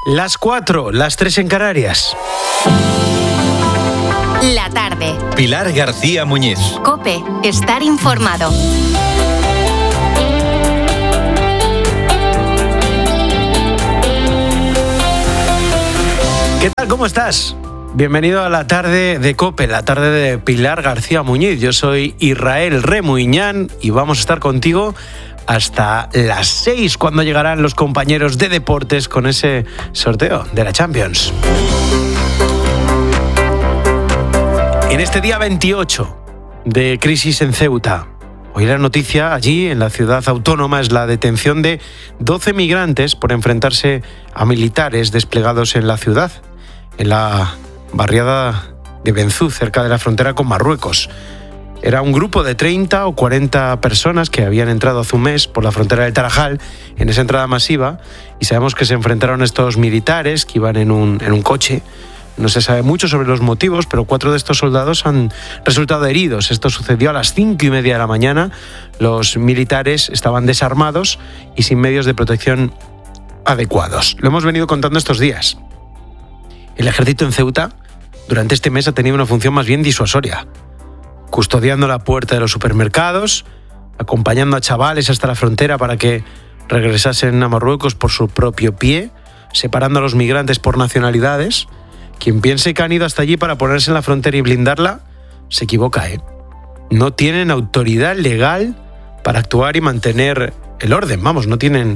Las 4, las 3 en Canarias. La tarde. Pilar García Muñiz. COPE. Estar informado. ¿Qué tal? ¿Cómo estás? Bienvenido a la tarde de COPE, la tarde de Pilar García Muñiz. Yo soy Israel Remuñán y vamos a estar contigo hasta las 6, cuando llegarán los compañeros de deportes con ese sorteo de la Champions. En este día 28 de crisis en Ceuta, hoy la noticia allí en la ciudad autónoma es la detención de 12 migrantes por enfrentarse a militares desplegados en la ciudad, en la barriada de Benzú, cerca de la frontera con Marruecos. Era un grupo de 30 o 40 personas que habían entrado hace un mes por la frontera del Tarajal en esa entrada masiva, y sabemos que se enfrentaron estos militares que iban en un coche. No se sabe mucho sobre los motivos, pero 4 de estos soldados han resultado heridos. Esto sucedió a las 5:30 de la mañana. Los militares estaban desarmados y sin medios de protección adecuados. Lo hemos venido contando estos días. El ejército en Ceuta durante este mes ha tenido una función más bien disuasoria, custodiando la puerta de los supermercados, acompañando a chavales hasta la frontera para que regresasen a Marruecos por su propio pie, separando a los migrantes por nacionalidades. Quien piense que han ido hasta allí para ponerse en la frontera y blindarla, se equivoca, ¿eh? No tienen autoridad legal para actuar y mantener el orden. Vamos, no tienen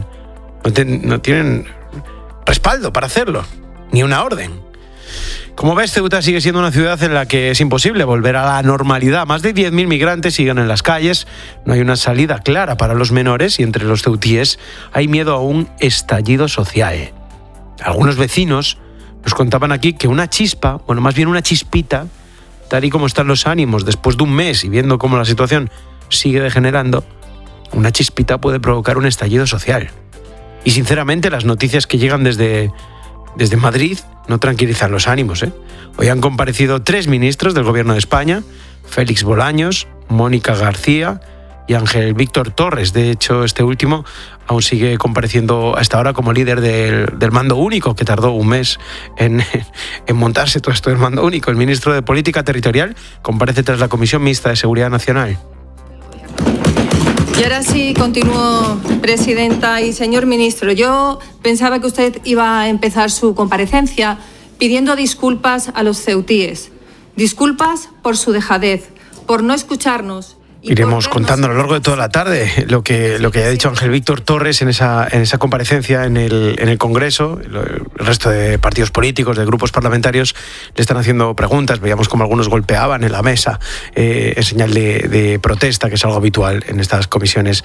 respaldo para hacerlo, ni una orden. Como ves, Ceuta sigue siendo una ciudad en la que es imposible volver a la normalidad. Más de 10.000 migrantes siguen en las calles, no hay una salida clara para los menores y entre los ceutíes hay miedo a un estallido social. Algunos vecinos nos contaban aquí que una chispa, bueno, más bien una chispita, tal y como están los ánimos después de un mes y viendo cómo la situación sigue degenerando, una chispita puede provocar un estallido social. Y sinceramente las noticias que llegan desde Madrid no tranquilizan los ánimos, ¿eh? Hoy han comparecido 3 ministros del Gobierno de España: Félix Bolaños, Mónica García y Ángel Víctor Torres. De hecho, este último aún sigue compareciendo hasta ahora como líder del mando único, que tardó un mes en montarse todo esto del mando único. El ministro de Política Territorial comparece tras la Comisión Mixta de Seguridad Nacional. Y ahora sí, continúo, presidenta y señor ministro. Yo pensaba que usted iba a empezar su comparecencia pidiendo disculpas a los ceutíes. Disculpas por su dejadez, por no escucharnos. Iremos contando a lo largo de toda la tarde lo que ha dicho Ángel Víctor Torres en esa comparecencia en el Congreso. El resto de partidos políticos, de grupos parlamentarios, le están haciendo preguntas. Veíamos como algunos golpeaban en la mesa en señal de protesta, que es algo habitual en estas comisiones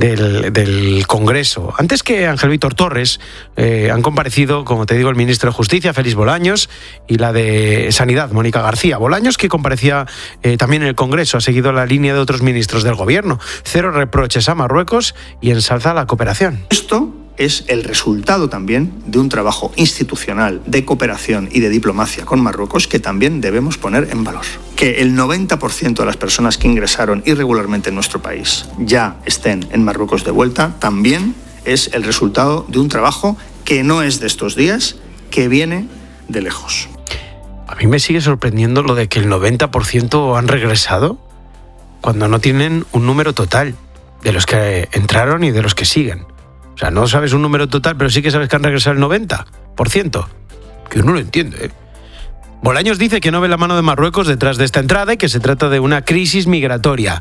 del Congreso. Antes que Ángel Víctor Torres, han comparecido, como te digo, el ministro de Justicia, Félix Bolaños, y la de Sanidad, Mónica García. Bolaños, que comparecía también en el Congreso, ha seguido la línea de otros ministros del Gobierno. 0 reproches a Marruecos y ensalza la cooperación. Esto es el resultado también de un trabajo institucional de cooperación y de diplomacia con Marruecos que también debemos poner en valor. Que el 90% de las personas que ingresaron irregularmente en nuestro país ya estén en Marruecos de vuelta también es el resultado de un trabajo que no es de estos días, que viene de lejos. A mí me sigue sorprendiendo lo de que el 90% han regresado, cuando no tienen un número total de los que entraron y de los que siguen. O sea, no sabes un número total, pero sí que sabes que han regresado el 90%. Que uno lo entiende, ¿eh? Bolaños dice que no ve la mano de Marruecos detrás de esta entrada y que se trata de una crisis migratoria.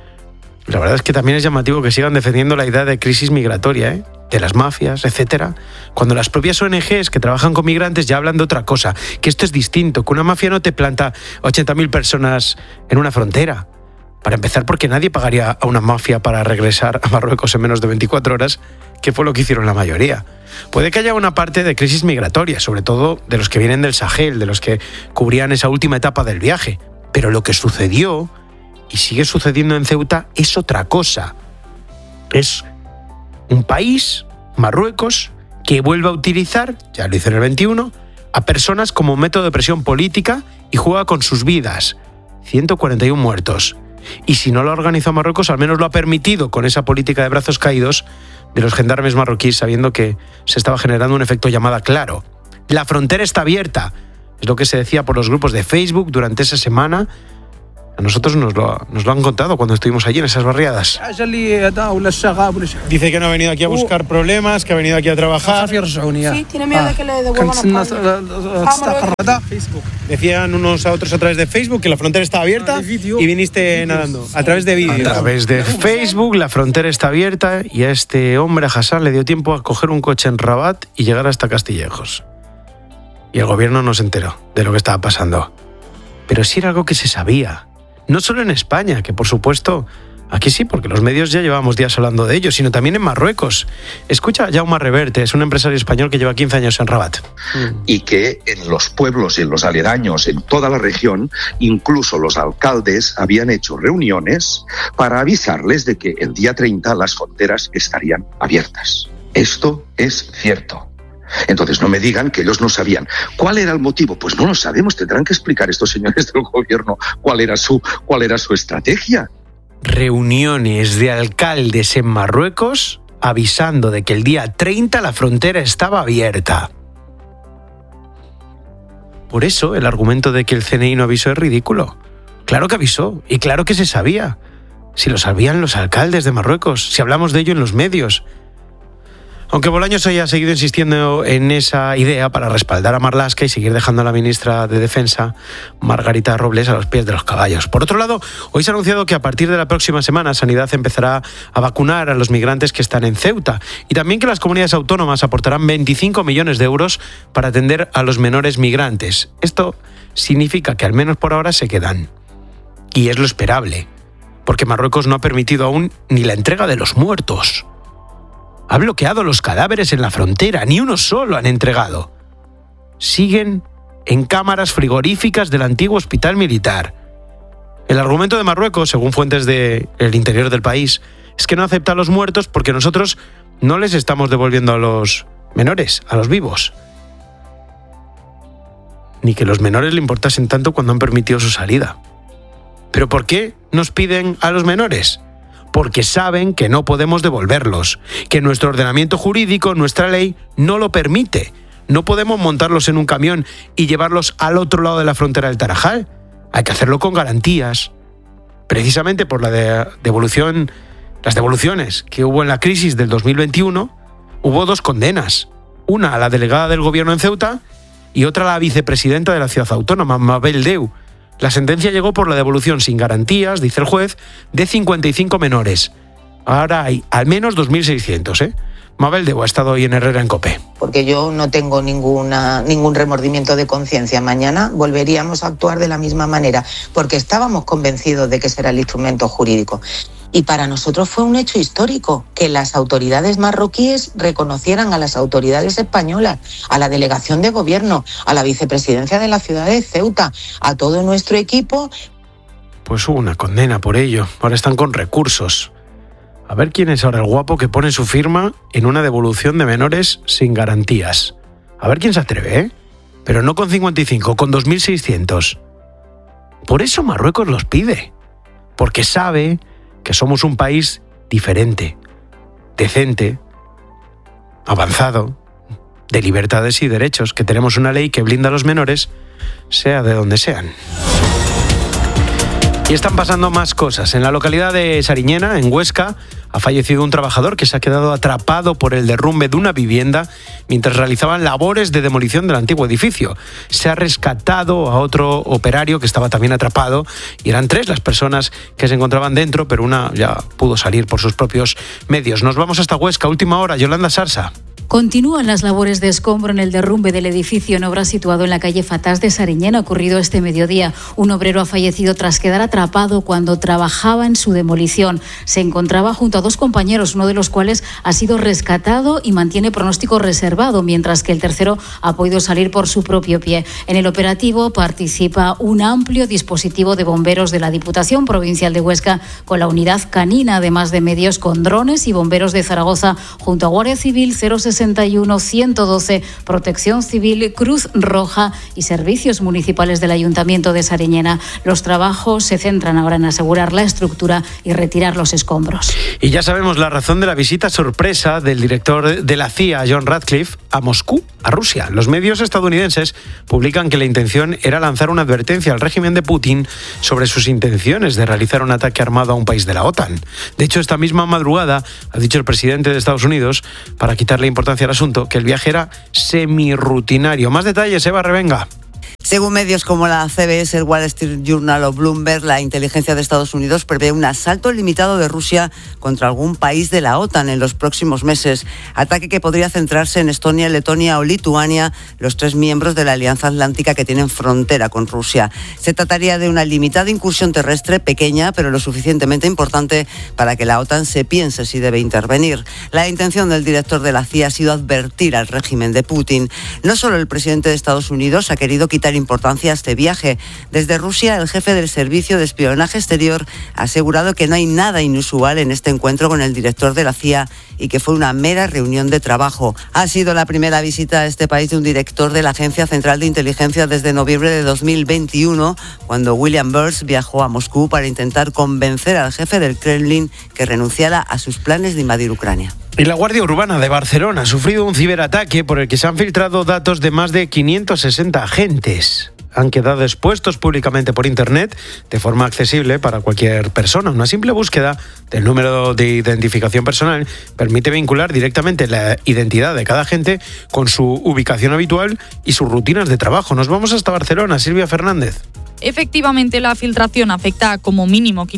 La verdad es que también es llamativo que sigan defendiendo la idea de crisis migratoria, ¿eh? De las mafias, etcétera, cuando las propias ONGs que trabajan con migrantes ya hablan de otra cosa, que esto es distinto, que una mafia no te planta 80.000 personas en una frontera. Para empezar, porque nadie pagaría a una mafia para regresar a Marruecos en menos de 24 horas, que fue lo que hicieron la mayoría. Puede que haya una parte de crisis migratoria, sobre todo de los que vienen del Sahel, de los que cubrían esa última etapa del viaje. Pero lo que sucedió y sigue sucediendo en Ceuta es otra cosa. Es un país, Marruecos, que vuelve a utilizar, ya lo hizo en el 21, a personas como método de presión política y juega con sus vidas. 141 muertos. Y si no lo ha organizado Marruecos, al menos lo ha permitido con esa política de brazos caídos de los gendarmes marroquíes, sabiendo que se estaba generando un efecto llamada claro. La frontera está abierta. Es lo que se decía por los grupos de Facebook durante esa semana. A nosotros nos lo han contado cuando estuvimos allí en esas barriadas. Dice que no ha venido aquí a buscar problemas, que ha venido aquí a trabajar. Sí, tiene miedo de que le devuelvan a Facebook. Decían unos a otros a través de Facebook que la frontera estaba abierta y viniste nadando. A través de vídeos. A través de Facebook la frontera está abierta y a este hombre, a Hassan, le dio tiempo a coger un coche en Rabat y llegar hasta Castillejos. Y el gobierno no se enteró de lo que estaba pasando. Pero sí era algo que se sabía. No solo en España, que por supuesto, aquí sí, porque los medios ya llevamos días hablando de ello, sino también en Marruecos. Escucha a Jaume Reverte, es un empresario español que lleva 15 años en Rabat. Y que en los pueblos y en los aledaños, en toda la región, incluso los alcaldes habían hecho reuniones para avisarles de que el día 30 las fronteras estarían abiertas. Esto es cierto. Entonces no me digan que ellos no sabían. ¿Cuál era el motivo? Pues no lo sabemos. Tendrán que explicar estos señores del gobierno cuál era su estrategia. Reuniones de alcaldes en Marruecos avisando de que el día 30 la frontera estaba abierta. Por eso el argumento de que el CNI no avisó es ridículo. Claro que avisó y claro que se sabía. Si lo sabían los alcaldes de Marruecos, si hablamos de ello en los medios. Aunque Bolaños haya seguido insistiendo en esa idea para respaldar a Marlaska y seguir dejando a la ministra de Defensa, Margarita Robles, a los pies de los caballos. Por otro lado, hoy se ha anunciado que a partir de la próxima semana Sanidad empezará a vacunar a los migrantes que están en Ceuta y también que las comunidades autónomas aportarán 25 millones de euros para atender a los menores migrantes. Esto significa que al menos por ahora se quedan. Y es lo esperable, porque Marruecos no ha permitido aún ni la entrega de los muertos. Ha bloqueado los cadáveres en la frontera, ni uno solo han entregado. Siguen en cámaras frigoríficas del antiguo hospital militar. El argumento de Marruecos, según fuentes del interior del país, es que no acepta a los muertos porque nosotros no les estamos devolviendo a los menores, a los vivos. Ni que los menores le importasen tanto cuando han permitido su salida. ¿Pero por qué nos piden a los menores? Porque saben que no podemos devolverlos, que nuestro ordenamiento jurídico, nuestra ley, no lo permite. No podemos montarlos en un camión y llevarlos al otro lado de la frontera del Tarajal. Hay que hacerlo con garantías. Precisamente por las devoluciones que hubo en la crisis del 2021, hubo 2 condenas. Una a la delegada del gobierno en Ceuta y otra a la vicepresidenta de la ciudad autónoma, Mabel Deu. La sentencia llegó por la devolución sin garantías, dice el juez, de 55 menores. Ahora hay al menos 2.600, Mabel Deu ha estado hoy en Herrera en COPE. Porque yo no tengo ningún remordimiento de conciencia. Mañana volveríamos a actuar de la misma manera, porque estábamos convencidos de que ese era el instrumento jurídico. Y para nosotros fue un hecho histórico que las autoridades marroquíes reconocieran a las autoridades españolas, a la delegación de gobierno, a la vicepresidencia de la ciudad de Ceuta, a todo nuestro equipo. Pues hubo una condena por ello. Ahora están con recursos. A ver quién es ahora el guapo que pone su firma en una devolución de menores sin garantías. A ver quién se atreve, Pero no con 55, con 2.600. Por eso Marruecos los pide. Porque sabe que somos un país diferente, decente, avanzado, de libertades y derechos, que tenemos una ley que blinda a los menores, sea de donde sean. Y están pasando más cosas. En la localidad de Sariñena, en Huesca, ha fallecido un trabajador que se ha quedado atrapado por el derrumbe de una vivienda mientras realizaban labores de demolición del antiguo edificio. Se ha rescatado a otro operario que estaba también atrapado y eran 3 las personas que se encontraban dentro, pero una ya pudo salir por sus propios medios. Nos vamos hasta Huesca, última hora, Yolanda Sarsa. Continúan las labores de escombro en el derrumbe del edificio en obra situado en la calle Fatás de Sariñena, ocurrido este mediodía. Un obrero ha fallecido tras quedar atrapado cuando trabajaba en su demolición. Se encontraba junto a 2 compañeros, uno de los cuales ha sido rescatado y mantiene pronóstico reservado, mientras que el tercero ha podido salir por su propio pie. En el operativo participa un amplio dispositivo de bomberos de la Diputación Provincial de Huesca, con la unidad canina, además de medios con drones y bomberos de Zaragoza, junto a Guardia Civil, 060 161, 112, Protección Civil, Cruz Roja y servicios municipales del Ayuntamiento de Sariñena. Los trabajos se centran ahora en asegurar la estructura y retirar los escombros. Y ya sabemos la razón de la visita sorpresa del director de la CIA, John Ratcliffe, a Moscú, a Rusia. Los medios estadounidenses publican que la intención era lanzar una advertencia al régimen de Putin sobre sus intenciones de realizar un ataque armado a un país de la OTAN. De hecho, esta misma madrugada ha dicho el presidente de Estados Unidos, para quitarle importancia al asunto, que el viaje era semirrutinario. Más detalles, Eva Revenga. Según medios como la CBS, el Wall Street Journal o Bloomberg, la inteligencia de Estados Unidos prevé un asalto limitado de Rusia contra algún país de la OTAN en los próximos meses. Ataque que podría centrarse en Estonia, Letonia o Lituania, los 3 miembros de la Alianza Atlántica que tienen frontera con Rusia. Se trataría de una limitada incursión terrestre, pequeña, pero lo suficientemente importante para que la OTAN se piense si debe intervenir. La intención del director de la CIA ha sido advertir al régimen de Putin. No solo el presidente de Estados Unidos ha querido quitar importancia a este viaje. Desde Rusia, el jefe del Servicio de Espionaje Exterior ha asegurado que no hay nada inusual en este encuentro con el director de la CIA y que fue una mera reunión de trabajo. Ha sido la primera visita a este país de un director de la Agencia Central de Inteligencia desde noviembre de 2021, cuando William Burns viajó a Moscú para intentar convencer al jefe del Kremlin que renunciara a sus planes de invadir Ucrania. Y la Guardia Urbana de Barcelona ha sufrido un ciberataque por el que se han filtrado datos de más de 560 agentes. Han quedado expuestos públicamente por Internet de forma accesible para cualquier persona. Una simple búsqueda del número de identificación personal permite vincular directamente la identidad de cada agente con su ubicación habitual y sus rutinas de trabajo. Nos vamos hasta Barcelona. Silvia Fernández. Efectivamente, la filtración afecta a como mínimo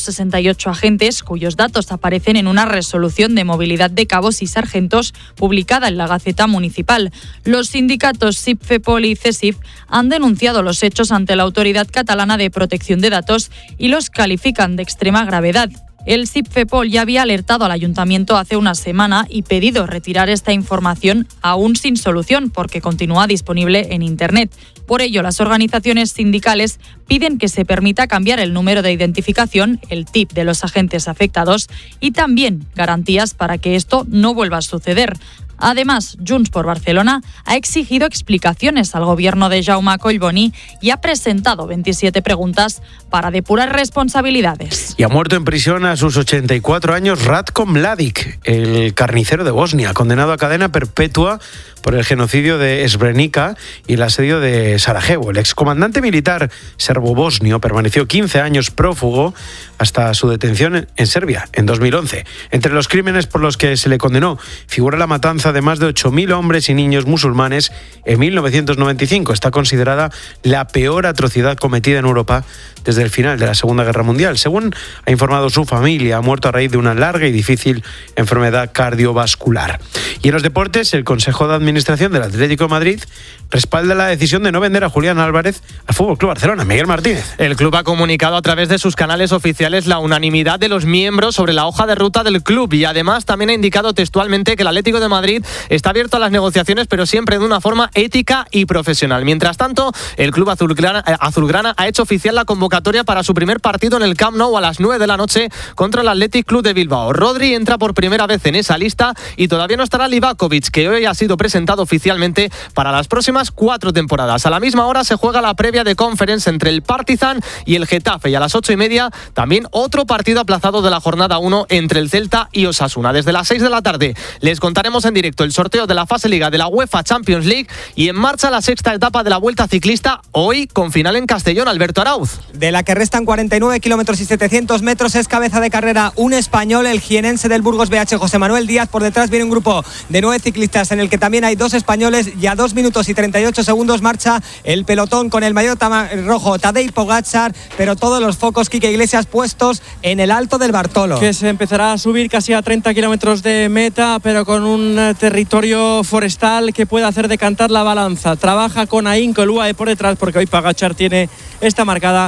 568 agentes cuyos datos aparecen en una resolución de movilidad de cabos y sargentos publicada en la Gaceta Municipal. Los sindicatos SIP, FEPOL y CESIF han denunciado los hechos ante la Autoridad Catalana de Protección de Datos y los califican de extrema gravedad. El SIP-FEPOL ya había alertado al ayuntamiento hace una semana y pedido retirar esta información aún sin solución porque continúa disponible en Internet. Por ello, las organizaciones sindicales piden que se permita cambiar el número de identificación, el TIP de los agentes afectados y también garantías para que esto no vuelva a suceder. Además, Junts por Barcelona ha exigido explicaciones al gobierno de Jaume Collboni y ha presentado 27 preguntas para depurar responsabilidades. Y ha muerto en prisión a sus 84 años Ratko Mladic, el carnicero de Bosnia, condenado a cadena perpetua por el genocidio de Srebrenica y el asedio de Sarajevo. El excomandante militar serbo-bosnio permaneció 15 años prófugo hasta su detención en Serbia en 2011. Entre los crímenes por los que se le condenó figura la matanza de más de 8.000 hombres y niños musulmanes en 1995. Está considerada la peor atrocidad cometida en Europa desde el final de la Segunda Guerra Mundial. Según ha informado su familia, ha muerto a raíz de una larga y difícil enfermedad cardiovascular. Y en los deportes, el Consejo de Administración del Atlético de Madrid respalda la decisión de no vender a Julián Álvarez al FC Barcelona. Miguel Martínez. El club ha comunicado a través de sus canales oficiales la unanimidad de los miembros sobre la hoja de ruta del club y además también ha indicado textualmente que el Atlético de Madrid está abierto a las negociaciones, pero siempre de una forma ética y profesional. Mientras tanto, el club azulgrana ha hecho oficial la convocatoria para su primer partido en el Camp Nou a las 9 de la noche contra el Athletic Club de Bilbao. Rodri entra por primera vez en esa lista y todavía no estará Livakovic, que hoy ha sido presentado oficialmente para las próximas 4 temporadas. A la misma hora se juega la previa de Conference entre el Partizan y el Getafe y a las 8:30 también otro partido aplazado de la jornada 1 entre el Celta y Osasuna. Desde las 6 de la tarde les contaremos en directo el sorteo de la fase Liga de la UEFA Champions League y en marcha la sexta etapa de la Vuelta Ciclista, hoy con final en Castellón. Alberto Arauz. De la que restan 49 kilómetros y 700 metros es cabeza de carrera un español, el jienense del Burgos BH, José Manuel Díaz. Por detrás viene un grupo de 9 ciclistas en el que también hay 2 españoles y a 2 minutos y 38 segundos marcha el pelotón con el maillot rojo Tadej Pogačar, pero todos los focos, Quique Iglesias, puestos en el Alto del Bartolo. Que se empezará a subir casi a 30 kilómetros de meta, pero con un territorio forestal que puede hacer decantar la balanza. Trabaja con Ahínco, el UAE por detrás, porque hoy Pogačar tiene esta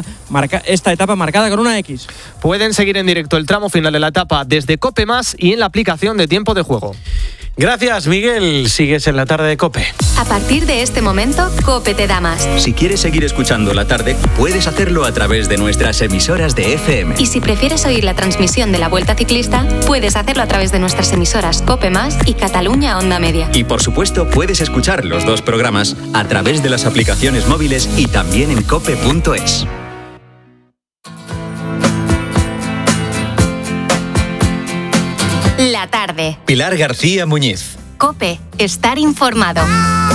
etapa marcada con una X. Pueden seguir en directo el tramo final de la etapa desde COPE+ y en la aplicación de Tiempo de Juego. Gracias, Miguel. Sigues en la tarde de COPE. A partir de este momento, COPE te da más. Si quieres seguir escuchando La Tarde, puedes hacerlo a través de nuestras emisoras de FM. Y si prefieres oír la transmisión de la Vuelta Ciclista, puedes hacerlo a través de nuestras emisoras COPE Más y Cataluña Onda Media. Y por supuesto, puedes escuchar los dos programas a través de las aplicaciones móviles y también en cope.es. La tarde. Pilar García Muñiz. COPE. Estar informado.